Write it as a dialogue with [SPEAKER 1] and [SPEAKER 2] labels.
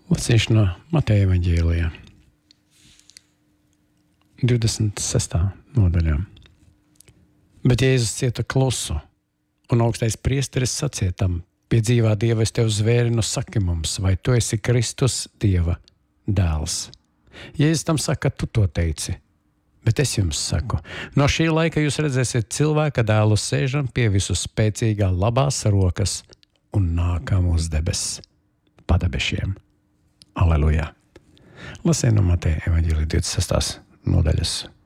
[SPEAKER 1] Lasīšu no Mateja evaņģēlijā 26. nodaļā. Bet Jēzus cieta klusu, un augstais priesteris sacīja tam: pie dzīvā Dieva es tev zvērinu, saki mums, vai tu esi Kristus, Dieva dēls. Jēzus tam saka, tu to teici, bet es jums saku, no šī laika jūs redzēsiet cilvēka dēlu sēžam pie visu spēcīgā labās rokas un nākam uz debesis padebešiem. Aleluja! Lasīju no Mateja evaņģēlija 26. nodaļas